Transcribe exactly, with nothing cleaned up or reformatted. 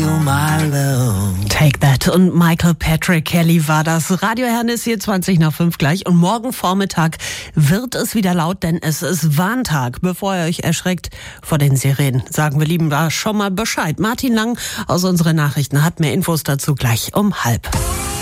my love. Take That und Michael Patrick Kelly war das. Radio Herne ist hier zwanzig nach fünf gleich und morgen Vormittag wird es wieder laut, denn es ist Warntag. Bevor ihr euch erschreckt vor den Sirenen, sagen wir lieber schon mal Bescheid. Martin Lang aus unseren Nachrichten hat mehr Infos dazu gleich um halb.